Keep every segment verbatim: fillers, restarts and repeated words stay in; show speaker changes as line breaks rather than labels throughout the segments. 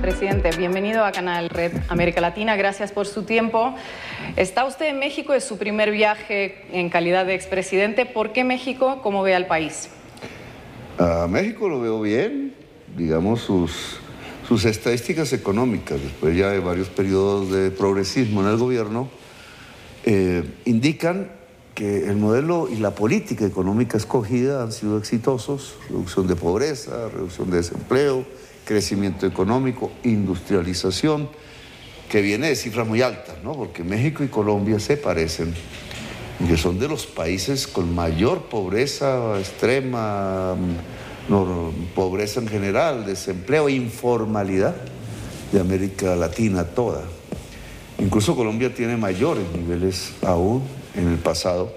presidente. Bienvenido a Canal Red América Latina. Gracias por su tiempo. Está usted en México, es su primer viaje en calidad de expresidente. ¿Por qué México? ¿Cómo ve al país?
A México lo veo bien, digamos, sus, sus estadísticas económicas, después ya de varios periodos de progresismo en el gobierno, eh, indican que el modelo y la política económica escogida han sido exitosos: reducción de pobreza, reducción de desempleo, crecimiento económico, industrialización, que viene de cifras muy altas, ¿no? Porque México y Colombia se parecen, que son de los países con mayor pobreza extrema, no, pobreza en general, desempleo, informalidad de América Latina toda. Incluso Colombia tiene mayores niveles aún en el pasado.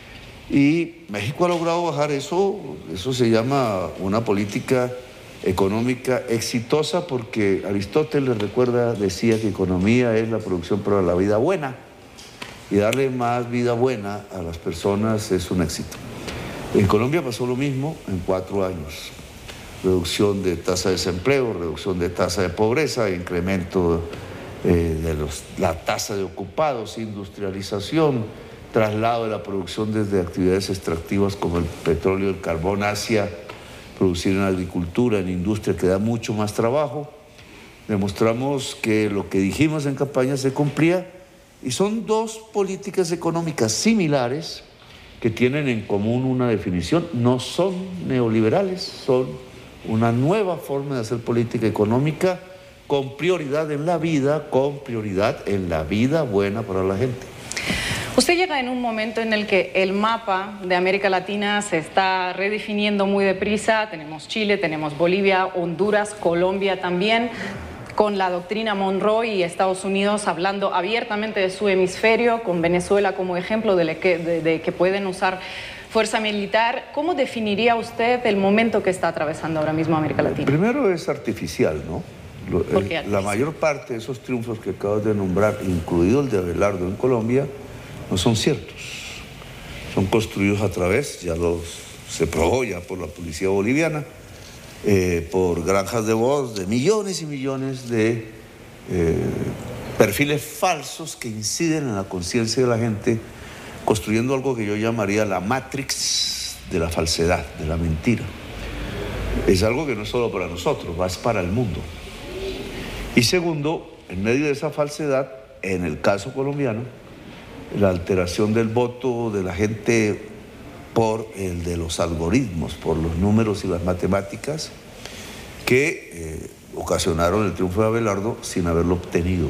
Y México ha logrado bajar eso, eso se llama una política económica exitosa, porque Aristóteles, recuerda, decía que economía es la producción para la vida buena, y darle más vida buena a las personas es un éxito. En Colombia pasó lo mismo en cuatro años. Reducción de tasa de desempleo, reducción de tasa de pobreza, incremento eh, de los, la tasa de ocupados, industrialización, traslado de la producción desde actividades extractivas como el petróleo y el carbón hacia producir en agricultura, en industria, que da mucho más trabajo. Demostramos que lo que dijimos en campaña se cumplía, y son dos políticas económicas similares que tienen en común una definición: no son neoliberales, son una nueva forma de hacer política económica con prioridad en la vida, con prioridad en la vida buena para la gente.
Usted llega en un momento en el que el mapa de América Latina se está redefiniendo muy deprisa. Tenemos Chile, tenemos Bolivia, Honduras, Colombia también, con la doctrina Monroe, y Estados Unidos hablando abiertamente de su hemisferio, con Venezuela como ejemplo de que, de, de que pueden usar fuerza militar. ¿Cómo definiría usted el momento que está atravesando ahora mismo América Latina?
Primero, es artificial, ¿no? Lo,
¿Por qué
el,
artificial?
La mayor parte de esos triunfos que acabas de nombrar, incluido el de Abelardo en Colombia, no son ciertos. Son construidos a través, ya los se probó ya por la policía boliviana, eh, por granjas de voz de millones y millones de eh, perfiles falsos que inciden en la conciencia de la gente, construyendo algo que yo llamaría la matrix de la falsedad, de la mentira. Es algo que no es solo para nosotros, va es para el mundo. Y segundo, en medio de esa falsedad, en el caso colombiano, la alteración del voto de la gente por el de los algoritmos, por los números y las matemáticas, que eh, ocasionaron el triunfo de Abelardo sin haberlo obtenido.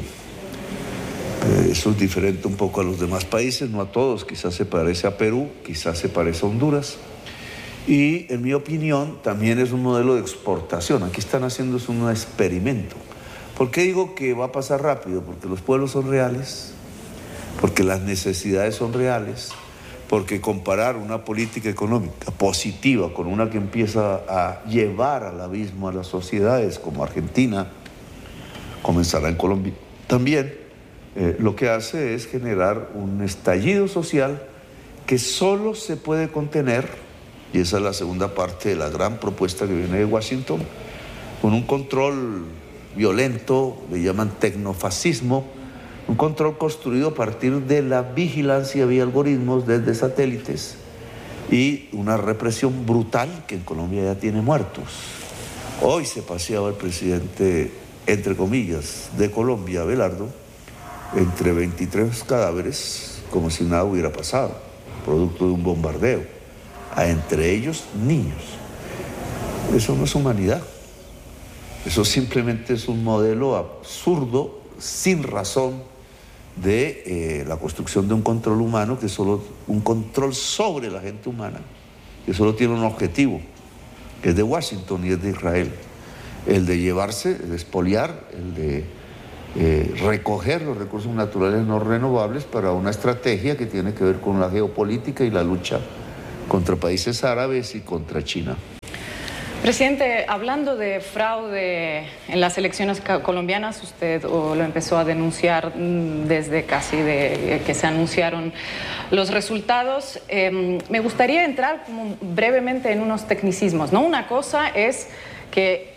Eh, eso es diferente un poco a los demás países, no a todos. Quizás se parece a Perú, quizás se parece a Honduras. Y en mi opinión también es un modelo de exportación. Aquí están haciendo un experimento. ¿Por qué digo que va a pasar rápido? Porque los pueblos son reales, porque las necesidades son reales, porque comparar una política económica positiva con una que empieza a llevar al abismo a las sociedades, como Argentina, comenzará en Colombia también, eh, lo que hace es generar un estallido social que solo se puede contener, y esa es la segunda parte de la gran propuesta que viene de Washington, con un control violento, le llaman tecnofascismo, un control construido a partir de la vigilancia vía algoritmos desde satélites, y una represión brutal que en Colombia ya tiene muertos. Hoy se paseaba el presidente, entre comillas, de Colombia, Abelardo, entre veintitrés cadáveres, como si nada hubiera pasado, producto de un bombardeo, a entre ellos niños. Eso no es humanidad. Eso simplemente es un modelo absurdo, sin razón, de eh, la construcción de un control humano, que solo un control sobre la gente humana, que solo tiene un objetivo, que es de Washington y es de Israel: el de llevarse, el de expoliar, el de eh, recoger los recursos naturales no renovables para una estrategia que tiene que ver con la geopolítica y la lucha contra países árabes y contra China.
Presidente, hablando de fraude en las elecciones colombianas, usted lo empezó a denunciar desde casi de que se anunciaron los resultados. Eh, me gustaría entrar como brevemente en unos tecnicismos, ¿no? Una cosa es que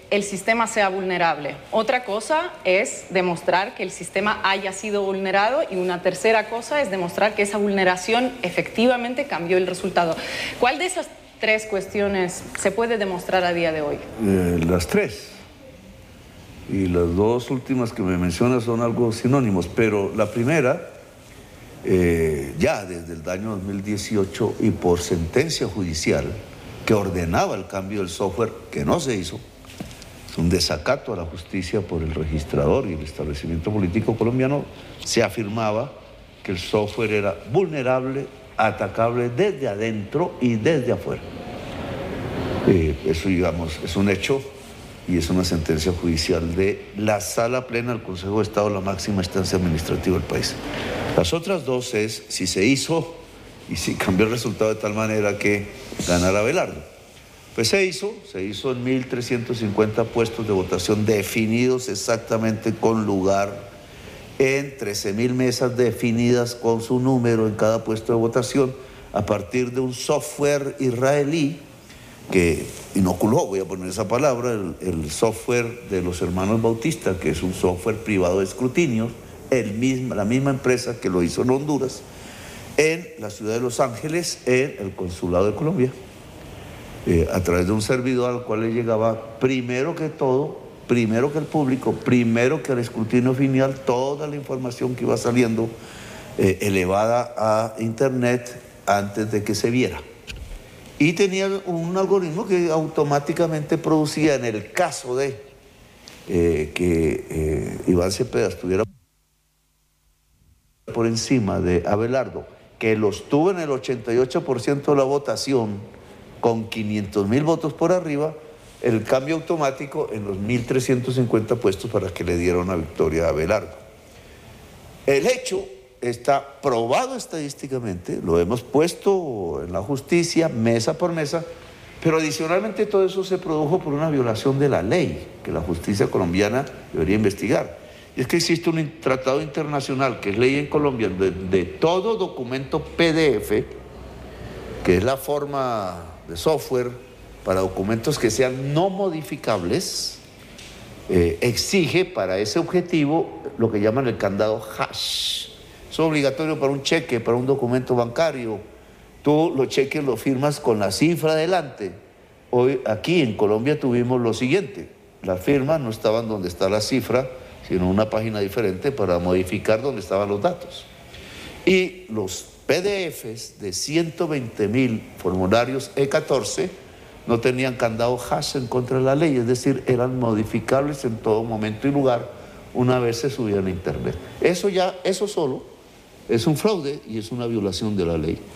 el sistema sea vulnerable. Otra cosa es demostrar que el sistema haya sido vulnerado y una tercera cosa es demostrar que esa vulneración efectivamente cambió el resultado. ¿Cuál de esas tres cuestiones se puede demostrar a día de hoy?
Eh, las tres. Y las dos últimas que me mencionas son algo sinónimos, pero la primera, eh, ya desde el año dos mil dieciocho y por sentencia judicial que ordenaba el cambio del software, que no se hizo, es un desacato a la justicia por el registrador y el establecimiento político colombiano, se afirmaba que el software era vulnerable, atacable desde adentro y desde afuera. Eh, eso, digamos, es un hecho y es una sentencia judicial de la Sala Plena del Consejo de Estado, la máxima instancia administrativa del país. Las otras dos es si se hizo y si cambió el resultado de tal manera que ganara Abelardo. Pues se hizo, se hizo en mil trescientos cincuenta puestos de votación definidos exactamente con lugar, en trece mil mesas definidas con su número en cada puesto de votación, a partir de un software israelí que inoculó, voy a poner esa palabra, el, el software de los hermanos Bautista, que es un software privado de escrutinio, el mismo, la misma empresa que lo hizo en Honduras, en la ciudad de Los Ángeles, en el Consulado de Colombia, eh, a través de un servidor al cual le llegaba primero que todo, primero que el público, primero que el escrutinio final, toda la información que iba saliendo eh, elevada a internet antes de que se viera. Y tenía un algoritmo que automáticamente producía, en el caso de eh, que eh, Iván Cepeda estuviera por encima de Abelardo, que los tuvo en el ochenta y ocho por ciento de la votación, con quinientos mil votos por arriba, el cambio automático en los mil trescientos cincuenta puestos para que le diera una victoria a Abelardo. El hecho está probado estadísticamente, lo hemos puesto en la justicia, mesa por mesa, pero adicionalmente todo eso se produjo por una violación de la ley que la justicia colombiana debería investigar. Y es que existe un tratado internacional que es ley en Colombia de, de todo documento P D F, que es la forma de software para documentos que sean no modificables, eh, exige para ese objetivo lo que llaman el candado hash. Es obligatorio para un cheque, para un documento bancario. Tú los cheques los firmas con la cifra adelante. Hoy aquí en Colombia tuvimos lo siguiente: las firmas no estaban donde está la cifra, sino en una página diferente para modificar donde estaban los datos. Y los P D Fs de ciento veinte mil formularios E catorce no tenían candado hash en contra de la ley, es decir, eran modificables en todo momento y lugar una vez se subían a internet. Eso ya, eso solo es un fraude y es una violación de la ley.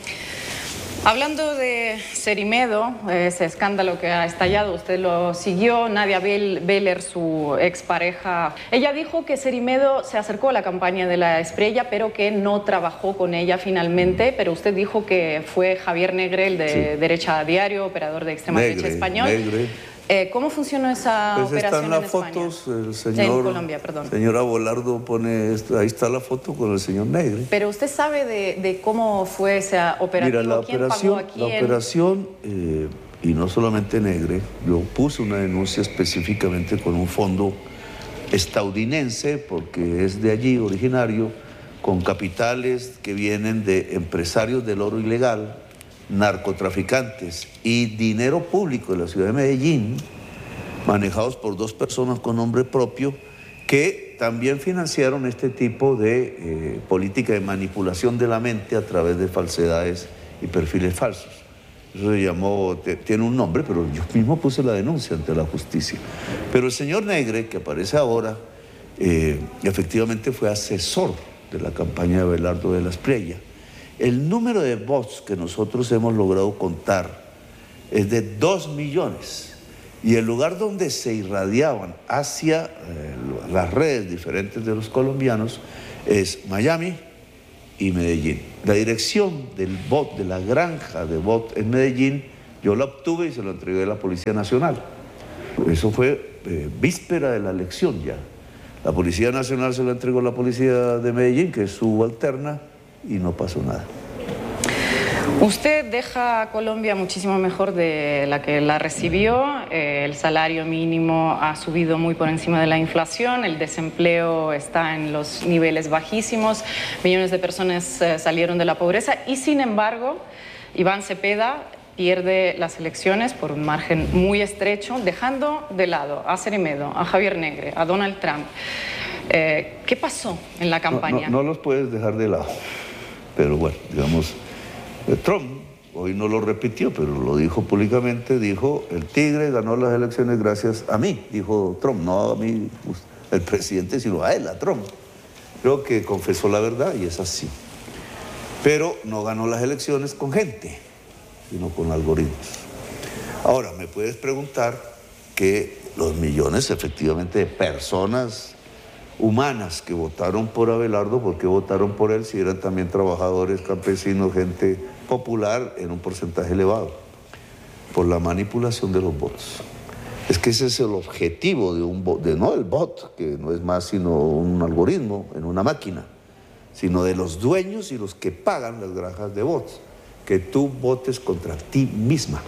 Hablando de Cerimedo, ese escándalo que ha estallado, usted lo siguió, Nadia Beller, su expareja, ella dijo que Cerimedo se acercó a la campaña de la Espriella, pero que no trabajó con ella finalmente, pero usted dijo que fue Javier Negre, el de sí. Derecha a Diario, operador de extrema Negre, derecha español.
Negre.
Eh, ¿Cómo funcionó esa
pues
operación
están las
en
fotos,
España?
el señor,
en Colombia, perdón.
señor Abelardo pone, esto, ahí está la foto con el señor Negre.
Pero usted sabe de, de cómo fue esa operación.
Mira, la
¿Quién
operación,
pagó a quién?
la operación eh, y no solamente Negre, yo puse una denuncia específicamente con un fondo estadounidense, porque es de allí originario, con capitales que vienen de empresarios del oro ilegal, narcotraficantes y dinero público de la ciudad de Medellín, manejados por dos personas con nombre propio, que también financiaron este tipo de eh, política de manipulación de la mente a través de falsedades y perfiles falsos. Eso se llamó, tiene un nombre, pero yo mismo puse la denuncia ante la justicia. Pero el señor Negre, que aparece ahora, eh, efectivamente fue asesor de la campaña de Abelardo de la Espriella. El número de bots que nosotros hemos logrado contar es de dos millones. Y el lugar donde se irradiaban hacia eh, las redes diferentes de los colombianos es Miami y Medellín. La dirección del bot, de la granja de bot en Medellín, yo la obtuve y se la entregué a la Policía Nacional. Eso fue eh, víspera de la elección ya. La Policía Nacional se la entregó a la Policía de Medellín, que es subalterna, y no pasó nada.
Usted deja a Colombia muchísimo mejor de la que la recibió. eh, el salario mínimo ha subido muy por encima de la inflación, el desempleo está en los niveles bajísimos, millones de personas eh, salieron de la pobreza y sin embargo Iván Cepeda pierde las elecciones por un margen muy estrecho, dejando de lado a Ceremedo, a Javier Negre, a Donald Trump. Eh, ¿Qué pasó en la campaña?
No, no, no los puedes dejar de lado, pero bueno, digamos, Trump hoy no lo repitió, pero lo dijo públicamente, dijo, el Tigre ganó las elecciones gracias a mí, dijo Trump, no a mí, el presidente, sino a él, a Trump. Creo que confesó la verdad y es así. Pero no ganó las elecciones con gente, sino con algoritmos. Ahora, me puedes preguntar que los millones efectivamente de personas humanas que votaron por Abelardo, ¿por qué votaron por él si eran también trabajadores, campesinos, gente popular en un porcentaje elevado? Por la manipulación de los votos. Es que ese es el objetivo de un voto, de no el bot, que no es más sino un algoritmo en una máquina, sino de los dueños y los que pagan las granjas de votos. Que tú votes contra ti misma,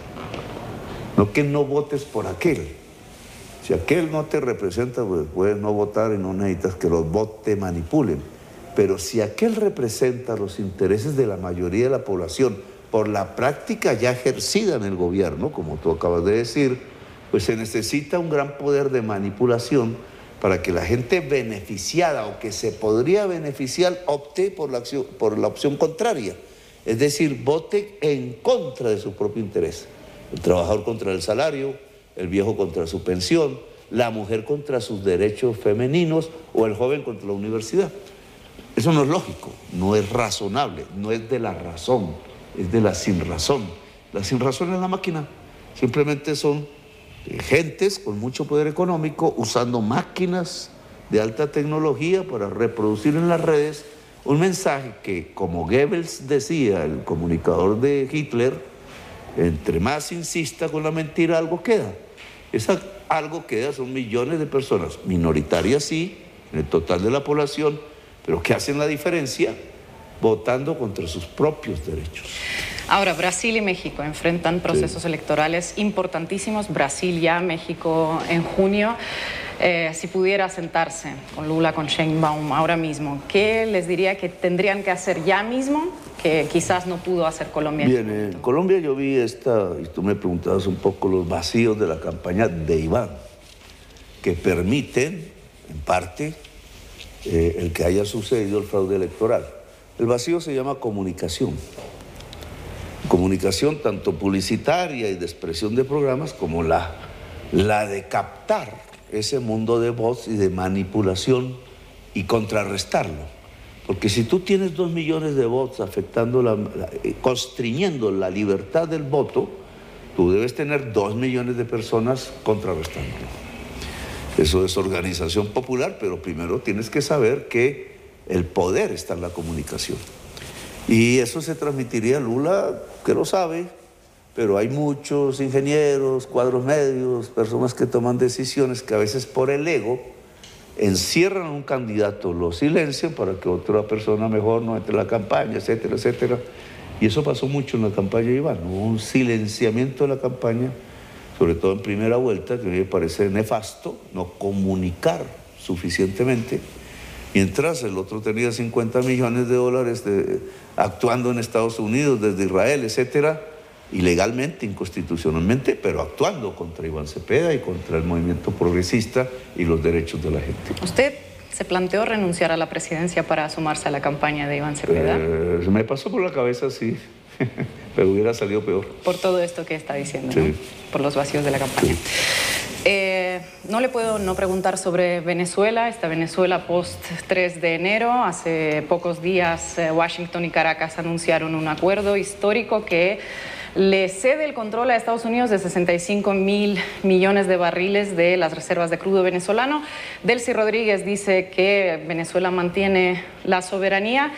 no que no votes por aquel. Si aquel no te representa, pues puedes no votar y no necesitas que los bots te manipulen. Pero si aquel representa los intereses de la mayoría de la población por la práctica ya ejercida en el gobierno, como tú acabas de decir, pues se necesita un gran poder de manipulación para que la gente beneficiada o que se podría beneficiar opte por la, acción, por la opción contraria. Es decir, vote en contra de su propio interés. El trabajador contra el salario, el viejo contra su pensión, la mujer contra sus derechos femeninos o el joven contra la universidad. Eso no es lógico, no es razonable, no es de la razón, es de la sinrazón. La sinrazón es la máquina. Simplemente son gentes con mucho poder económico usando máquinas de alta tecnología para reproducir en las redes un mensaje que, como Goebbels decía, el comunicador de Hitler, entre más insista con la mentira, algo queda. Esa algo queda son millones de personas, minoritarias sí, en el total de la población, pero que hacen la diferencia votando contra sus propios derechos.
Ahora, Brasil y México enfrentan procesos sí. electorales importantísimos. Brasil ya, México en junio. Eh, si pudiera sentarse con Lula, con Sheinbaum ahora mismo, ¿qué les diría que tendrían que hacer ya mismo que quizás no pudo hacer Colombia?
Bien, en Colombia yo vi esta, y tú me preguntabas un poco los vacíos de la campaña de Iván, que permiten, en parte, eh, el que haya sucedido el fraude electoral. El vacío se llama comunicación. Comunicación tanto publicitaria y de expresión de programas como la, la de captar ese mundo de bots y de manipulación y contrarrestarlo. Porque si tú tienes dos millones de bots afectando, la, la, constriñendo la libertad del voto, tú debes tener dos millones de personas contrarrestándolo. Eso es organización popular, pero primero tienes que saber que el poder está en la comunicación. Y eso se transmitiría a Lula, que lo sabe, pero hay muchos ingenieros, cuadros medios, personas que toman decisiones que a veces por el ego encierran a un candidato, lo silencian para que otra persona mejor no entre en la campaña, etcétera, etcétera. Y eso pasó mucho en la campaña de Iván, hubo un silenciamiento de la campaña, sobre todo en primera vuelta, que a mí me parece nefasto, no comunicar suficientemente, mientras el otro tenía cincuenta millones de dólares de, actuando en Estados Unidos, desde Israel, etcétera, ilegalmente, inconstitucionalmente, pero actuando contra Iván Cepeda y contra el movimiento progresista y los derechos de la gente.
¿Usted se planteó renunciar a la presidencia para sumarse a la campaña de Iván Cepeda?
Eh, me pasó por la cabeza, sí, pero hubiera salido peor.
Por todo esto que está diciendo,
sí.
¿no? Por los vacíos de la campaña. Sí. Eh, no le puedo no preguntar sobre Venezuela, esta Venezuela post tres de enero. Hace pocos días eh, Washington y Caracas anunciaron un acuerdo histórico que le cede el control a Estados Unidos de sesenta y cinco mil millones de barriles de las reservas de crudo venezolano. Delcy Rodríguez dice que Venezuela mantiene la soberanía.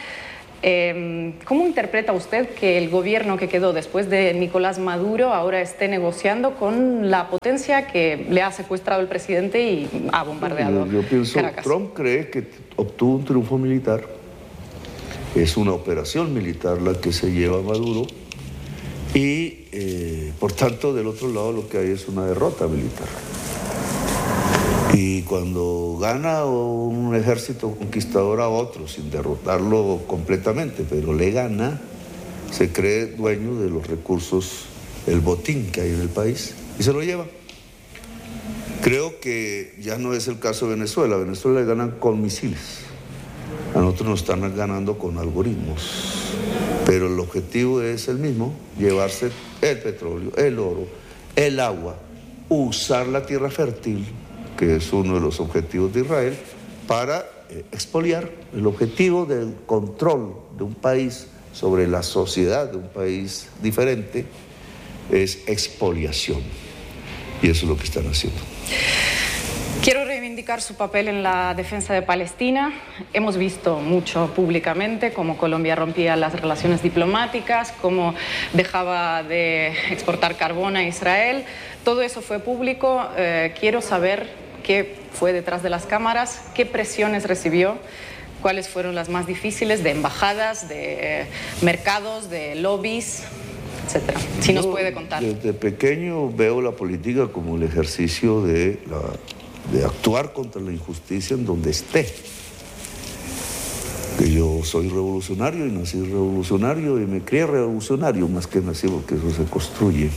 Eh, ¿Cómo interpreta usted que el gobierno que quedó después de Nicolás Maduro ahora esté negociando con la potencia que le ha secuestrado el presidente y ha bombardeado
Yo, yo pienso,
Caracas?
Trump cree que obtuvo un triunfo militar. Es una operación militar la que se lleva a Maduro. Y eh, por tanto, del otro lado lo que hay es una derrota militar. Y cuando gana un ejército conquistador a otro, sin derrotarlo completamente, pero le gana, se cree dueño de los recursos, el botín que hay en el país, y se lo lleva. Creo que ya no es el caso de Venezuela. A Venezuela le ganan con misiles. A nosotros nos están ganando con algoritmos. Pero el objetivo es el mismo, llevarse el petróleo, el oro, el agua, usar la tierra fértil, que es uno de los objetivos de Israel, para eh, expoliar. El objetivo del control de un país sobre la sociedad de un país diferente es expoliación. Y eso es lo que están haciendo.
Quiero reivindicar su papel en la defensa de Palestina. Hemos visto mucho públicamente cómo Colombia rompía las relaciones diplomáticas, cómo dejaba de exportar carbón a Israel. Todo eso fue público. Eh, quiero saber qué fue detrás de las cámaras, qué presiones recibió, cuáles fueron las más difíciles, de embajadas, de mercados, de lobbies, etcétera. Si nos puede contar.
Desde pequeño veo la política como el ejercicio de, la, de actuar contra la injusticia en donde esté. Que yo soy revolucionario y nací revolucionario y me crié revolucionario, más que nací, porque eso se construye.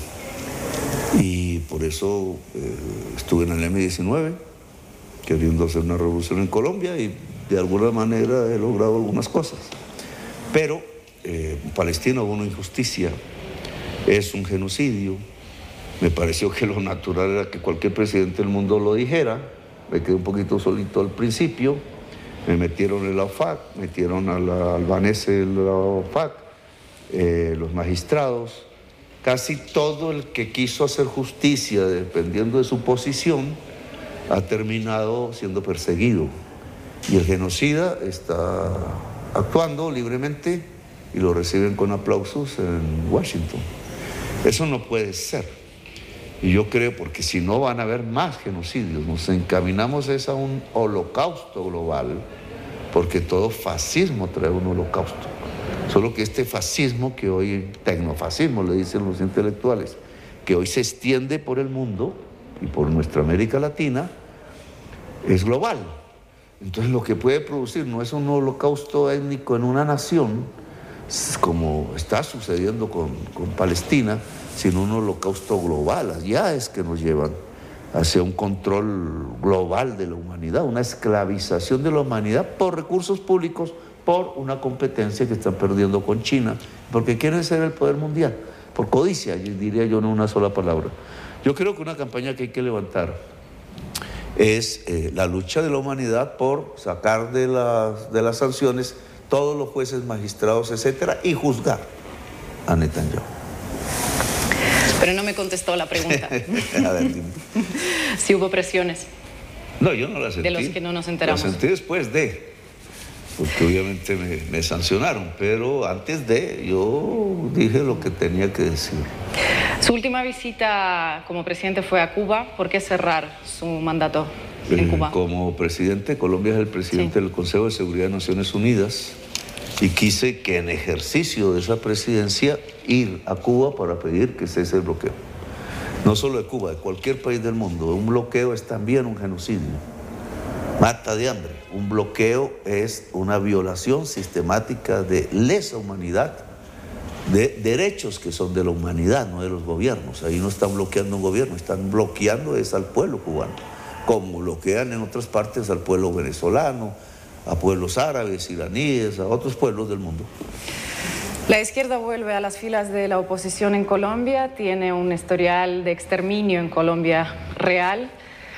Y por eso eh, estuve en el eme diecinueve, queriendo hacer una revolución en Colombia, y de alguna manera he logrado algunas cosas. Pero eh, en Palestina hubo una injusticia, es un genocidio. Me pareció que lo natural era que cualquier presidente del mundo lo dijera. Me quedé un poquito solito al principio. Me metieron en la O F A C, metieron a la albanese en la O F A C, eh, los magistrados. Casi todo el que quiso hacer justicia, dependiendo de su posición, ha terminado siendo perseguido. Y el genocida está actuando libremente y lo reciben con aplausos en Washington. Eso no puede ser. Y yo creo, porque si no van a haber más genocidios, nos encaminamos es a un holocausto global, porque todo fascismo trae un holocausto. Solo que este fascismo que hoy, tecnofascismo le dicen los intelectuales, que hoy se extiende por el mundo y por nuestra América Latina, es global. Entonces lo que puede producir no es un holocausto étnico en una nación, como está sucediendo con, con Palestina, sino un holocausto global. Allá es que nos llevan hacia un control global de la humanidad, una esclavización de la humanidad por recursos públicos, por una competencia que están perdiendo con China, porque quieren ser el poder mundial, por codicia, diría yo en una sola palabra. Yo creo que una campaña que hay que levantar es eh, la lucha de la humanidad por sacar de las, de las sanciones todos los jueces, magistrados, etcétera, y juzgar a Netanyahu.
Pero no me contestó la pregunta.
A ver, dime.
Si hubo presiones.
No, yo no las sentí.
De los que no nos enteramos.
Las sentí después de, porque obviamente me, me sancionaron, pero antes de, yo dije lo que tenía que decir.
Su última visita como presidente fue a Cuba. ¿Por qué cerrar su mandato en Cuba?
Eh, como presidente, Colombia es el presidente sí. del Consejo de Seguridad de Naciones Unidas, y quise que en ejercicio de esa presidencia ir a Cuba para pedir que cese el bloqueo. No solo de Cuba, de cualquier país del mundo. Un bloqueo es también un genocidio. Mata de hambre. Un bloqueo es una violación sistemática de lesa humanidad, de derechos que son de la humanidad, no de los gobiernos. Ahí no están bloqueando un gobierno, están bloqueando es al pueblo cubano, como bloquean en otras partes al pueblo venezolano, a pueblos árabes, iraníes, a otros pueblos del mundo.
La izquierda vuelve a las filas de la oposición en Colombia, tiene un historial de exterminio en Colombia real.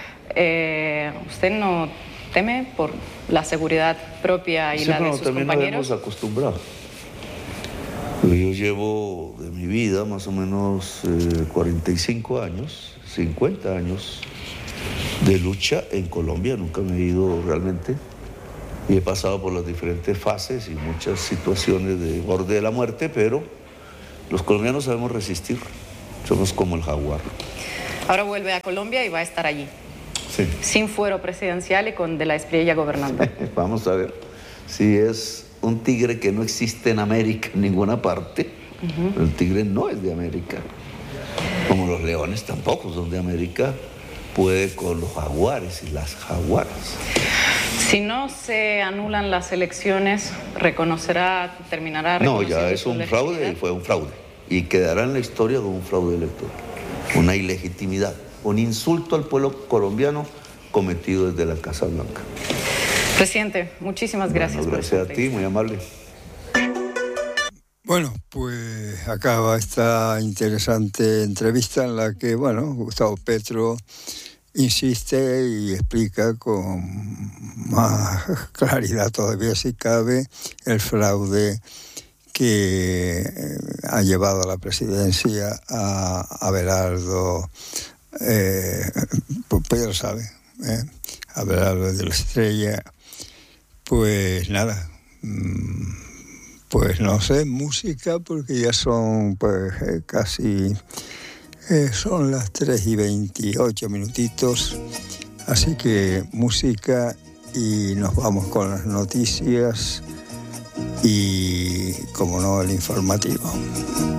Eh, ¿Usted no teme por la seguridad propia y sí, la de no, sus
también
compañeros?
Nos hemos acostumbrado. Yo llevo de mi vida más o menos eh, cuarenta y cinco años, cincuenta años de lucha en Colombia. Nunca me he ido realmente. Y he pasado por las diferentes fases y muchas situaciones de borde de la muerte, pero los colombianos sabemos resistir. Somos como el jaguar.
Ahora vuelve a Colombia y va a estar allí.
Sí.
Sin fuero presidencial y con De la Espriella gobernando.
Vamos a ver si es un tigre que no existe en América en ninguna parte. Uh-huh. El tigre no es de América. Como los leones tampoco son de América, puede con los jaguares y las jaguaras.
Si no se anulan las elecciones, ¿reconocerá, terminará
No,
reconociendo
ya es
su
un
legitimidad?
fraude y fue un fraude. Y quedará en la historia como un fraude electoral. Una ilegitimidad, un insulto al pueblo colombiano cometido desde la Casa Blanca.
Presidente, muchísimas gracias.
Bueno, gracias a ti, muy amable.
Bueno, pues acaba esta interesante entrevista en la que, bueno, Gustavo Petro insiste y explica con más claridad todavía, si cabe, el fraude que ha llevado a la presidencia a Abelardo, eh, pues Pedro sabe, ¿eh? Abelardo de la Estrella, pues nada, pues no sé, música, porque ya son pues eh, casi, eh, son las tres y veintiocho minutitos, así que música y nos vamos con las noticias y, como no, el informativo.